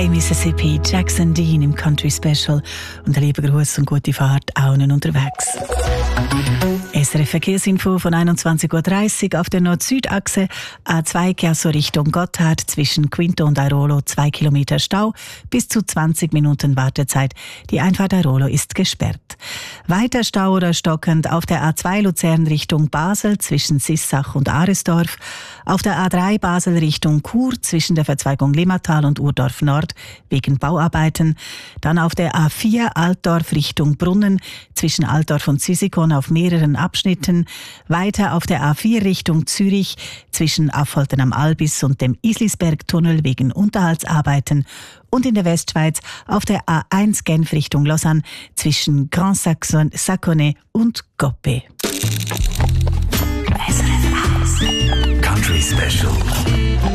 Hey Mississippi, Jackson Dean im Country Special und ein lieber Gruß und gute Fahrt allen unterwegs. SRF Verkehrsinfo von 21.30 Uhr auf der Nord-Süd-Achse A2 Chiasso Richtung Gotthard zwischen Quinto und Airolo 2 Kilometer Stau, bis zu 20 Minuten Wartezeit. Die Einfahrt Airolo ist gesperrt. Weiter Stau oder stockend auf der A2 Luzern Richtung Basel zwischen Sissach und Aresdorf, auf der A3 Basel Richtung Chur zwischen der Verzweigung Limmatal und Urdorf Nord wegen Bauarbeiten, dann auf der A4 Altdorf Richtung Brunnen zwischen Altdorf und Züsikon auf mehreren Abschnitten, weiter auf der A4 Richtung Zürich zwischen Affolten am Albis und dem Islisbergtunnel wegen Unterhaltsarbeiten und in der Westschweiz auf der A1 Genf Richtung Lausanne zwischen Grand Saconnet und Goppé. Country Special.